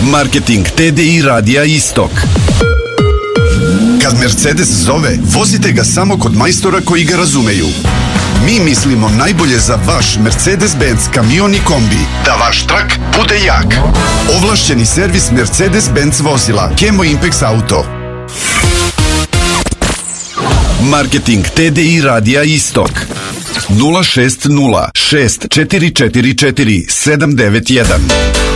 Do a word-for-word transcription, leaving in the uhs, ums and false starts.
Marketing T D I Radija Istok. Kad Mercedes zove, vozite ga samo kod majstora koji ga razumeju. Mi mislimo najbolje za vaš Mercedes-Benz kamion i kombi, da vaš trak bude jak. Ovlašćeni servis Mercedes-Benz vozila Kemo Impex Auto. Marketing T D I Radija Istok. nula šest nula šest četiri četiri četiri sedam devet jedan.